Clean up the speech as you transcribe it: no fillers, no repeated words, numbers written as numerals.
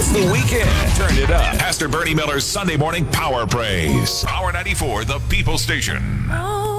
It's the weekend. Turn it up. Pastor Bernie Miller's Sunday morning power praise. Power 94, the People Station. Oh.